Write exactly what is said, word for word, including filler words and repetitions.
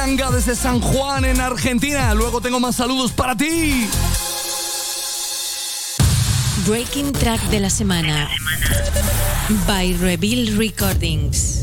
Manga desde San Juan en Argentina. Luego tengo más saludos para ti. Breaking Track de la semana by Reveal Recordings.